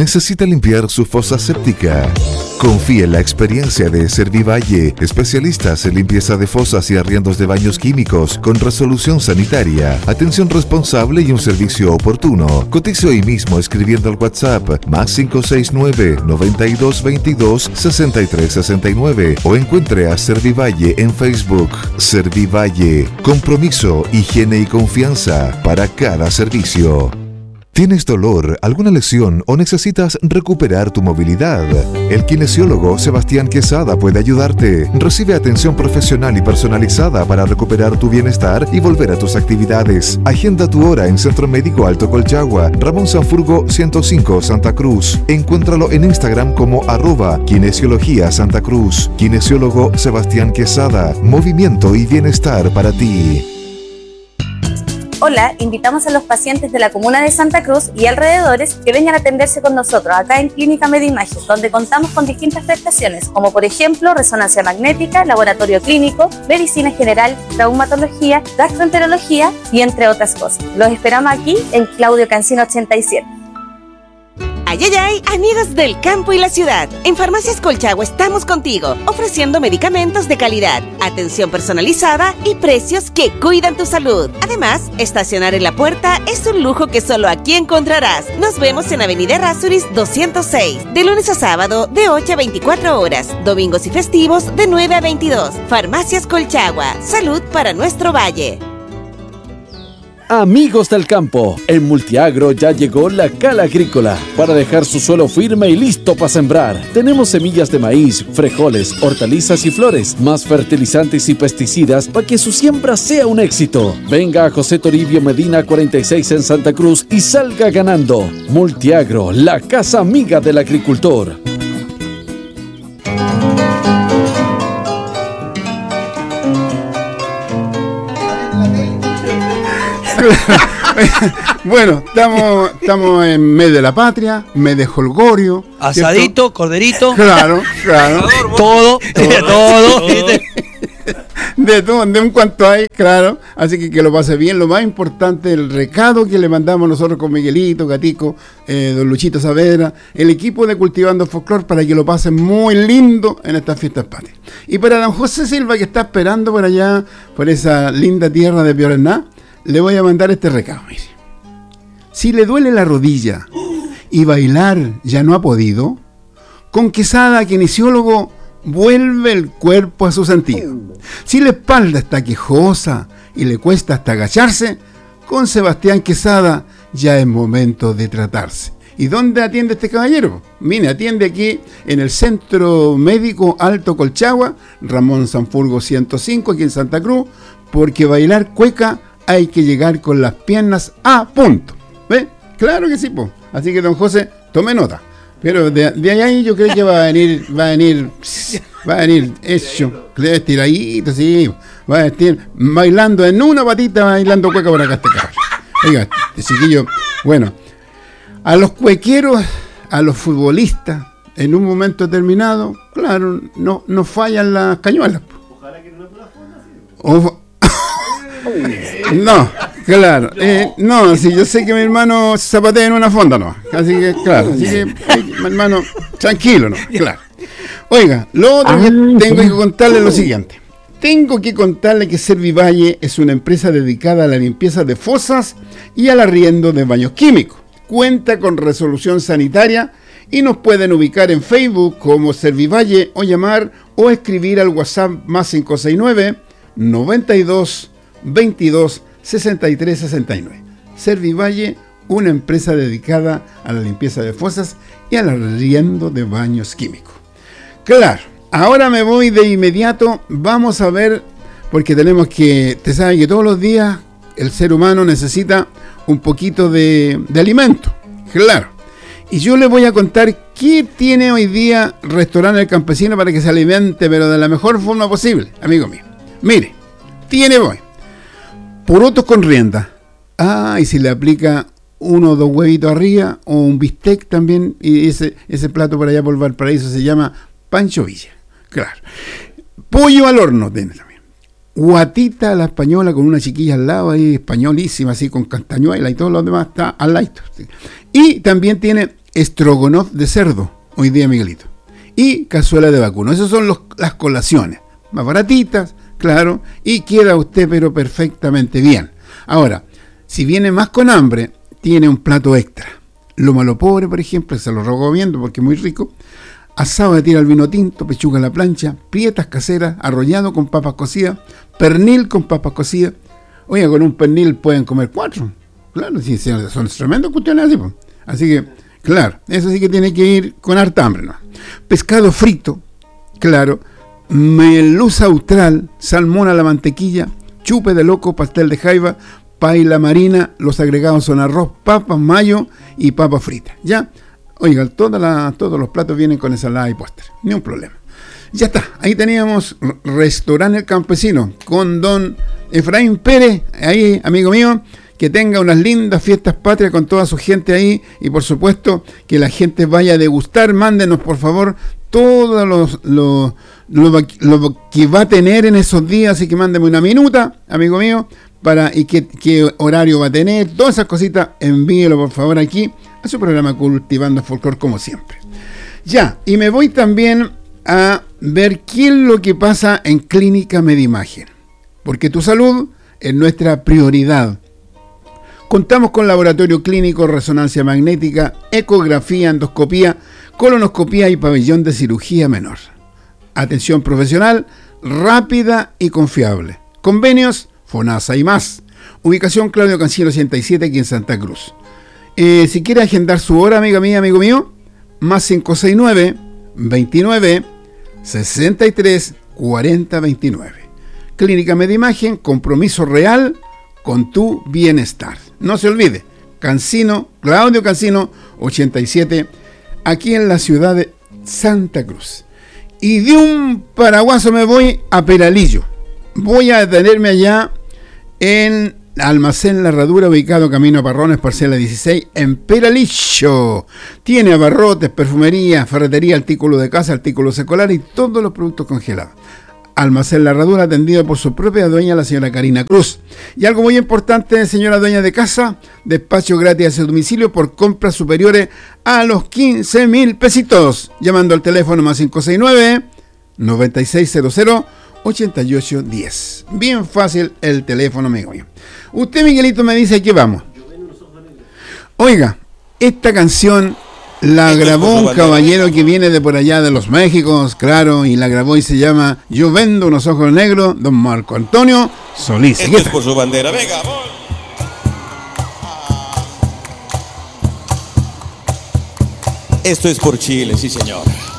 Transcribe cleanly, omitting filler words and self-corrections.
necesita limpiar su fosa séptica? Confía en la experiencia de Servivalle, especialistas en limpieza de fosas y arriendos de baños químicos con resolución sanitaria, atención responsable y un servicio oportuno. Cotice hoy mismo escribiendo al WhatsApp +569 9222 6369 o encuentre a Servivalle en Facebook. Servivalle, compromiso, higiene y confianza para cada servicio. ¿Tienes dolor, alguna lesión o necesitas recuperar tu movilidad? El kinesiólogo Sebastián Quesada puede ayudarte. Recibe atención profesional y personalizada para recuperar tu bienestar y volver a tus actividades. Agenda tu hora en Centro Médico Alto Colchagua, Ramón Sanfurgo 105 Santa Cruz. Encuéntralo en Instagram como @Kinesiología Santa Cruz. Kinesiólogo Sebastián Quesada. Movimiento y bienestar para ti. Hola, invitamos a los pacientes de la comuna de Santa Cruz y alrededores que vengan a atenderse con nosotros acá en Clínica Medimagen, donde contamos con distintas prestaciones, como por ejemplo resonancia magnética, laboratorio clínico, medicina general, traumatología, gastroenterología y entre otras cosas. Los esperamos aquí en Claudio Cancino 87. Ay, ay, ay, amigos del campo y la ciudad. En Farmacias Colchagua estamos contigo, ofreciendo medicamentos de calidad, atención personalizada y precios que cuidan tu salud. Además, estacionar en la puerta es un lujo que solo aquí encontrarás. Nos vemos en Avenida Errázuriz 206, de lunes a sábado de 8 a 24 horas, domingos y festivos de 9 a 22. Farmacias Colchagua, salud para nuestro valle. Amigos del campo, en Multiagro ya llegó la Cala Agrícola para dejar su suelo firme y listo para sembrar. Tenemos semillas de maíz, frijoles, hortalizas y flores, más fertilizantes y pesticidas para que su siembra sea un éxito. Venga a José Toribio Medina 46 en Santa Cruz y salga ganando. Multiagro, la casa amiga del agricultor. Bueno, estamos en mes de la patria, mes de jolgorio. Asadito, ¿cierto? Corderito. Claro. Todo. De todo, de un cuanto hay, claro. Así que lo pase bien. Lo más importante, el recado que le mandamos nosotros con Miguelito, Gatico, don Luchito Saavedra, el equipo de Cultivando Folclor, para que lo pasen muy lindo en estas fiestas patrias. Y para don José Silva, que está esperando por allá, por esa linda tierra de Piorná, le voy a mandar este recado, mire. Si le duele la rodilla y bailar ya no ha podido, con Quesada kinesiólogo vuelve el cuerpo a su sentido. Si la espalda está quejosa y le cuesta hasta agacharse, con Sebastián Quesada ya es momento de tratarse. ¿Y dónde atiende este caballero? Mire, atiende aquí en el Centro Médico Alto Colchagua, Ramón Sanfurgo 105, aquí en Santa Cruz, porque bailar cueca hay que llegar con las piernas a punto. ¿Ve? Claro que sí, po. Así que don José, tome nota. Pero de ahí yo creo que va a venir hecho, estiradito, sí. Va a estar bailando en una patita, bailando cueca por acá este caballo. Oiga, chiquillo, bueno, a los cuequeros, a los futbolistas, en un momento determinado, claro, no fallan las cañuelas. Ojalá que no es una fonda, no, claro. No, sí, yo sé que mi hermano zapatea en una fonda, no. Así que, claro, mi hermano, tranquilo, no, claro. Oiga, lo otro que tengo que contarle es lo siguiente. Tengo que contarle que Servivalle es una empresa dedicada a la limpieza de fosas y al arriendo de baños químicos. Cuenta con resolución sanitaria y nos pueden ubicar en Facebook como Servivalle o llamar o escribir al WhatsApp +569 92 22 63 69. Servivalle, una empresa dedicada a la limpieza de fosas y al arriendo de baños químicos. Claro, ahora me voy de inmediato. Vamos a ver, porque tenemos que, te saben que todos los días el ser humano necesita un poquito de alimento. Claro. Y yo les voy a contar qué tiene hoy día Restaurante El Campesino para que se alimente, pero de la mejor forma posible, amigo mío. Mire, tiene hoy porotos con rienda. Y si le aplica 1 o 2 huevitos arriba, o un bistec también, y ese plato por allá por Valparaíso se llama Pancho Villa. Claro. Pollo al horno tiene también. Guatita a la española con una chiquilla al lado, ahí españolísima, así con castañuela y todo lo demás está al lado. Y también tiene estrogonoff de cerdo, hoy día, Miguelito, y cazuela de vacuno. Esas son las colaciones, más baratitas, claro, y queda usted pero perfectamente bien. Ahora, si viene más con hambre, tiene un plato extra. Lomo a lo pobre, por ejemplo, se lo recomiendo porque es muy rico. Asado de tira al vino tinto, pechuga a la plancha, prietas caseras, arrollado con papas cocidas, pernil con papas cocidas. Oiga, con un pernil pueden comer 4. Claro, sí, son tremendas cuestiones así, pues. Así que, claro, eso sí que tiene que ir con harta hambre, ¿no? Pescado frito, claro, merluza austral, salmón a la mantequilla, chupe de loco, pastel de jaiba, paila marina, los agregados son arroz, papas, mayo y papas fritas, ¿ya? Oiga, todos los platos vienen con ensalada y postre, ni un problema. Ya está, ahí teníamos Restaurante El Campesino con don Efraín Pérez, ahí, amigo mío, que tenga unas lindas fiestas patrias con toda su gente ahí y por supuesto que la gente vaya a degustar. Mándenos por favor todo lo que va a tener en esos días, así que mándenme una minuta, amigo mío, y qué horario va a tener, todas esas cositas, envíelo por favor aquí a su programa Cultivando Folclor como siempre. Ya, y me voy también a ver qué es lo que pasa en Clínica Medimagen, porque tu salud es nuestra prioridad. Contamos con laboratorio clínico, resonancia magnética, ecografía, endoscopía, colonoscopía y pabellón de cirugía menor. Atención profesional, rápida y confiable. Convenios, FONASA y más. Ubicación Claudio Cancino 87 aquí en Santa Cruz. Si quiere agendar su hora, amiga mía, amigo mío, más 569 29 63 40 29. Clínica Medimagen, compromiso real con tu bienestar. No se olvide, Claudio Cancino 87, aquí en la ciudad de Santa Cruz. Y de un paraguaso me voy a Peralillo. Voy a detenerme allá en Almacén La Herradura, ubicado camino a Parrones, parcela 16, en Peralillo. Tiene abarrotes, perfumería, ferretería, artículos de casa, artículos escolares y todos los productos congelados. Almacén La Herradura, atendido por su propia dueña, la señora Karina Cruz. Y algo muy importante, señora dueña de casa, despacho gratis a su domicilio por compras superiores a los 15,000 pesitos. Llamando al teléfono más 569 9600 8810. Bien fácil el teléfono, amigo mío. Usted, Miguelito, me dice que vamos. Oiga, esta canción la grabó un caballero que viene de por allá de los Méxicos, claro, y la grabó y se llama Yo vendo unos ojos negros, don Marco Antonio Solís. Esto es por su bandera, venga, amor. Esto es por Chile, sí señor.